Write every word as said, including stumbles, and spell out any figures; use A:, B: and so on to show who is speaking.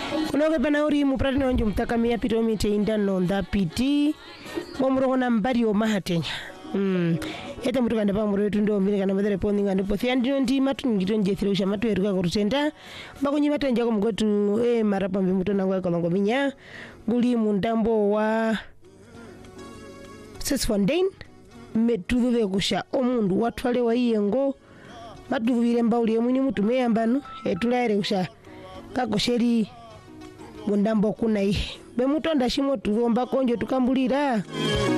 A: kunoke pana uri mupratini wanju mtakamia pito mite inda nonda piti momurona mbari omahatenya mm ete mutu kanda pa muru tundo mbili kana madare poni ngandi pothi andino ndi matu ngito njethiro usha matu eruka kurutenda bakunyi matenja ko mugotu e marapa mbi mutu nangwa kolongo minya guli mundambo wa Sesfontein metudu ve kusha omundu watwale wa iyengo matuvire mbaulie mwini mutu meyambanu etulaire kusha kakosheri mundambo kunai bemutonda shimo tuvomba konjo tukambulira